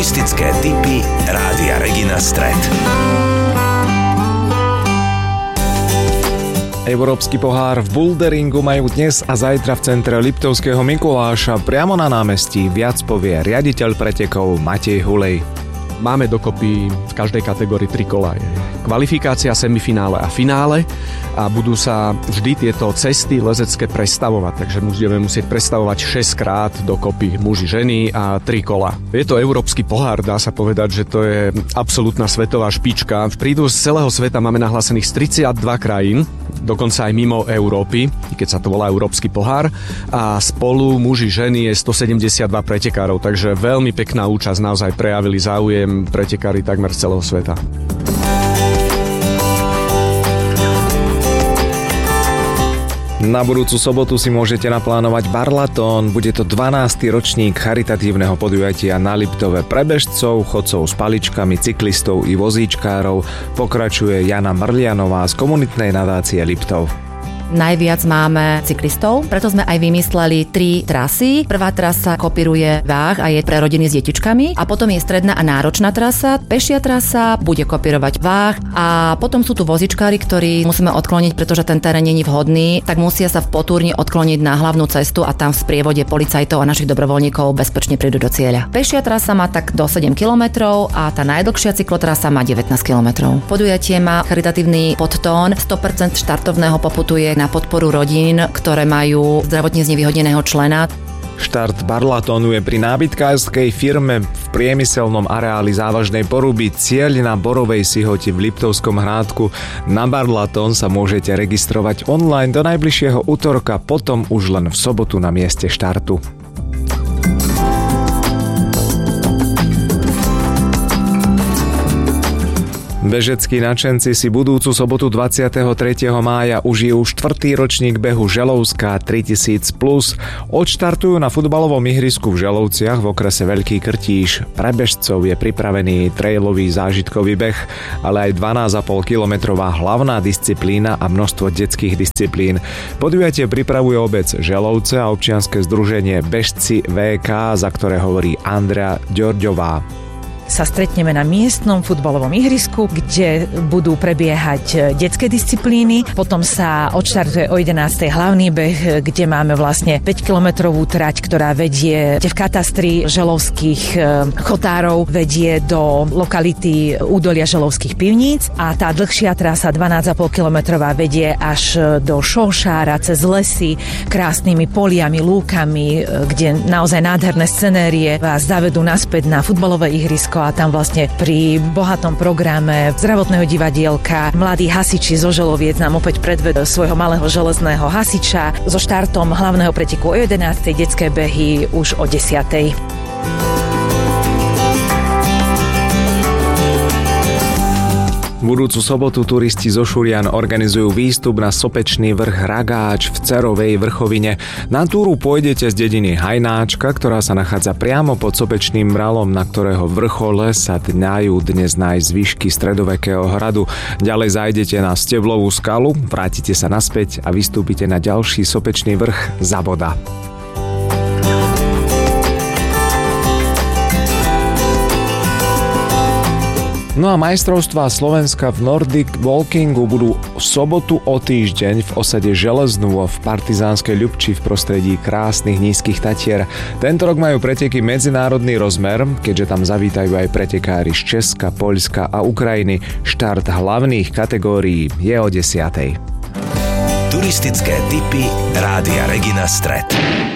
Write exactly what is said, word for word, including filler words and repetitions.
Turistické tipy Rádia Regina Stret. Európsky pohár v boulderingu majú dnes a zajtra v centre Liptovského Mikuláša priamo na námestí. Viac povie riaditeľ pretekov Matej Hulej. Máme dokopy v každej kategórii tri kola. Kvalifikácia, semifinále a finále a budú sa vždy tieto cesty lezecké prestavovať, takže budeme musieť prestavovať šesť krát dokopy muži, ženy a tri kola. Je to európsky pohár, dá sa povedať, že to je absolútna svetová špička. Prídu z celého sveta, máme nahlásených z tridsaťdva krajín, dokonca aj mimo Európy, keď sa to volá Európsky pohár, a spolu muži, ženy je stosedemdesiatdva pretekárov, takže veľmi pekná účasť, naozaj prejavili záujem pretekári takmer z celého sveta. Na budúcu sobotu si môžete naplánovať barlatón. Bude to dvanásty ročník charitatívneho podujatia na Liptove pre bežcov, chodcov s paličkami, cyklistov i vozíčkárov. Pokračuje Jana Mrlianová z komunitnej nadácie Liptov. Najviac máme cyklistov, preto sme aj vymysleli tri trasy. Prvá trasa kopíruje váh a je pre rodiny s detičkami a potom je stredná a náročná trasa. Pešia trasa bude kopírovať váh a potom sú tu vozičkári, ktorí musíme odkloniť, pretože ten terén nie je vhodný, tak musia sa v potúrni odkloniť na hlavnú cestu a tam v sprievode policajtov a našich dobrovoľníkov bezpečne prídu do cieľa. Pešia trasa má tak do sedem kilometrov a tá najdlhšia cyklotrasa má devätnásť kilometrov. Podujatie má charitatívny podtón, sto percent štartovného poputu je na podporu rodín, ktoré majú zdravotne znevýhodneného člena. Štart barlatónu je pri nábytkárskej firme v priemyselnom areáli Závažnej Poruby. Cieľ na Borovej Sihoti v Liptovskom Hrádku. Na barlatón sa môžete registrovať online do najbližšieho utorka, potom už len v sobotu na mieste štartu. Bežeckí nadšenci si budúcu sobotu dvadsiateho tretieho mája užijú štvrtý ročník behu Želovská tritisíc plus. Odštartujú na futbalovom ihrisku v Želovciach v okrese Veľký Krtíš. Pre bežcov je pripravený trailový zážitkový beh, ale aj dvanásť a pol kilometrová hlavná disciplína a množstvo detských disciplín. Podujatie pripravuje obec Želovce a občianske združenie Bežci vé ká, za ktoré hovorí Andrea Ďorďová. Sa stretneme na miestnom futbalovom ihrisku, kde budú prebiehať detské disciplíny. Potom sa odštartuje o jedenástej hlavný beh, kde máme vlastne päťkilometrovú trať, ktorá vedie v katastri želovských chotárov, vedie do lokality údolia Želovských pivníc a tá dlhšia trasa dvanásť a pol kilometrová vedie až do Šošára cez lesy, krásnymi poliami, lúkami, kde naozaj nádherné scenérie vás zavedú naspäť na futbalové ihrisko a tam vlastne pri bohatom programe zdravotného divadielka mladí hasiči zo Želoviec nám opäť predvedú svojho malého železného hasiča so štartom hlavného preteku o jedenástej, detské behy už o desiatej. Budúcu sobotu turisti zo Šurian organizujú výstup na sopečný vrch Ragáč v Cerovej vrchovine. Na túru pôjdete z dediny Hajnáčka, ktorá sa nachádza priamo pod sopečným mralom, na ktorého vrchole sa dajú dnes nájsť zvyšky stredovekého hradu. Ďalej zájdete na Steblovú skalu, vrátite sa naspäť a vystúpite na ďalší sopečný vrch Zaboda. No a majstrovstvá Slovenska v Nordic Walkingu budú v sobotu o týždeň v osade Železnúvo v partizánskej Ľubči v prostredí krásnych nízkych Tatier. Tento rok majú preteky medzinárodný rozmer, keďže tam zavítajú aj pretekári z Česka, Poľska a Ukrajiny. Štart hlavných kategórií je o desiatej. Turistické tipy Rádia Regina Stret.